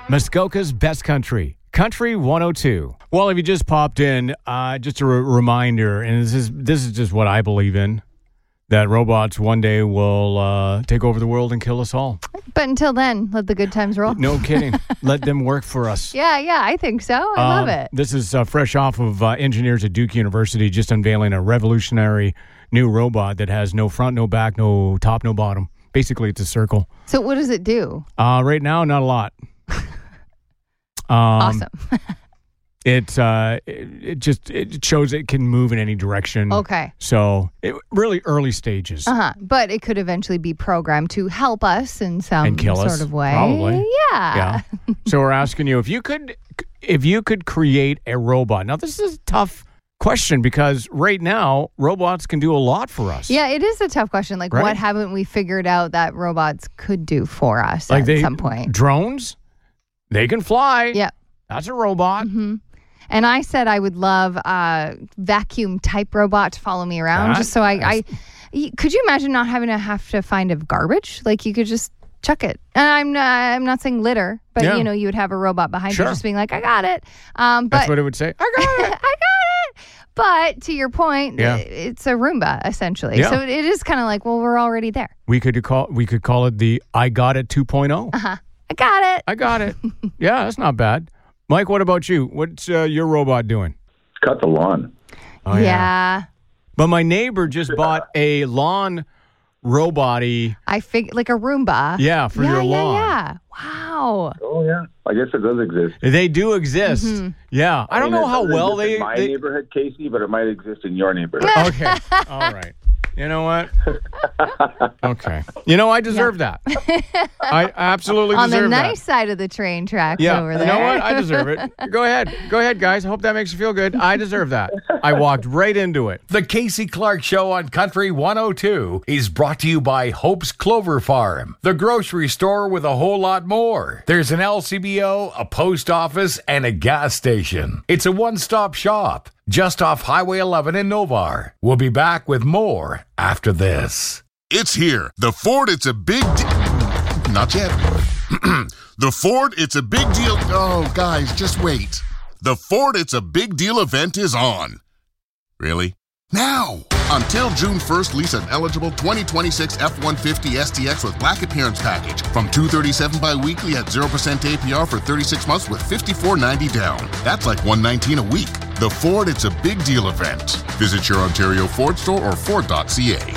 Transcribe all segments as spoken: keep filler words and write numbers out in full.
Muskoka's Best Country, Country one oh two. Well, if you just popped in, uh, just a re- reminder, and this is this is just what I believe in, that robots one day will uh, take over the world and kill us all. But until then, let the good times roll. No kidding. Let them work for us. Yeah, yeah, I think so. I Uh, love it. This is uh, fresh off of uh, engineers at Duke University just unveiling a revolutionary new robot that has no front, no back, no top, no bottom. Basically, it's a circle. So what does it do? Uh, right now, not a lot. Um, Awesome. It, uh, it it just it shows it can move in any direction. Okay. So it, really early stages. Uh-huh. But it could eventually be programmed to help us in some And kill sort us, of way. probably. Yeah. Yeah. So we're asking you if you could if you could create a robot. Now this is a tough question because right now robots can do a lot for us. Yeah, it is a tough question. Like, Right? what haven't we figured out that robots could do for us Like at they, some point? drones, they can fly. Yeah. That's a robot. Mm-hmm. And I said I would love a vacuum type robot to follow me around, That- just so I, I. y- Could you imagine not having to have to find a garbage? Like you could just chuck it. And I'm not, I'm not saying litter, but Yeah. you know you would have a robot behind Sure. you just being like, I got it. Um, but That's what it would say. I got it. I got it. But to your point, Yeah. it's a Roomba essentially. Yeah. So it is kind of like, well, we're already there. We could call we could call it the I got it two point oh. Uh huh. I got it. I got it. Yeah, that's not bad. Mike, what about you? What's uh, your robot doing? Cut the lawn. Oh, yeah. But my neighbor just bought a lawn robot-y. I fig like a Roomba. Yeah, for yeah, your yeah, lawn. Yeah. Wow. Oh, yeah. I guess it does exist. They do exist. Mm-hmm. Yeah. I don't mean, know it how doesn't well exist they... in my they neighborhood, Casey, but it might exist in your neighborhood. okay. All right. You know what? Okay. You know, I deserve that. I absolutely On deserve the that. nice side of the train tracks Yeah, over you there. know what? I deserve it. Go ahead. Go ahead, guys. I hope that makes you feel good. I deserve that. I walked right into it. The Casey Clark Show on Country one oh two is brought to you by Hope's Clover Farm, the grocery store with a whole lot more. There's an L C B O, a post office, and a gas station. It's a one-stop shop just off Highway eleven in Novar. We'll be back with more after this. It's here. The Ford, it's a big deal. Not yet. The Ford, it's a big deal. Oh, guys, just wait. The Ford, it's a big deal event is on. Really? Now! Until June first, lease an eligible twenty twenty-six F one fifty S T X with black appearance package from two hundred thirty-seven dollars bi-weekly at zero percent A P R for thirty-six months with fifty-four ninety down. That's like one hundred nineteen dollars a week. The Ford, it's a big deal event. Visit your Ontario Ford store or Ford dot C A.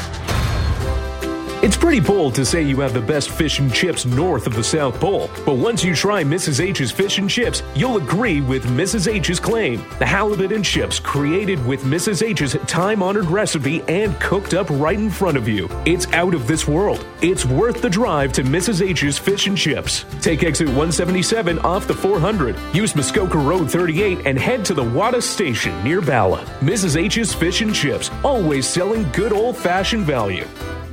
It's pretty bold to say you have the best fish and chips north of the South Pole, but once you try Missus H's fish and chips, you'll agree with Missus H's claim. The halibut and chips created with Missus H's time-honored recipe and cooked up right in front of you. It's out of this world. It's worth the drive to Missus H's fish and chips. Take exit one seventy-seven off the four hundred. Use Muskoka Road thirty-eight and head to the Wada Station near Bala. Missus H's fish and chips, always selling good old-fashioned value.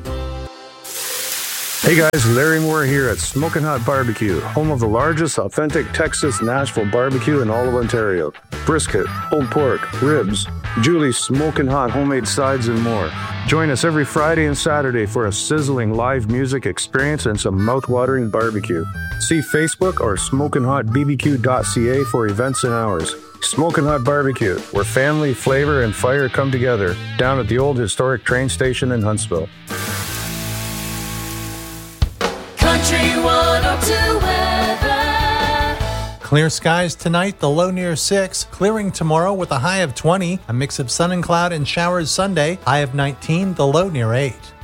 Hey guys, Larry Moore here at Smokin' Hot Barbecue, home of the largest authentic Texas Nashville barbecue in all of Ontario. Brisket, pulled pork, ribs, Julie's Smokin' Hot homemade sides and more. Join us every Friday and Saturday for a sizzling live music experience and some mouth-watering barbecue. See Facebook or smokin hot b b q dot c a for events and hours. Smokin' Hot Barbecue, where family, flavor, and fire come together, down at the old historic train station in Huntsville. Country one oh two weather. Clear skies tonight, the low near six. Clearing tomorrow with a high of twenty. A mix of sun and cloud and showers Sunday, high of nineteen, the low near eight.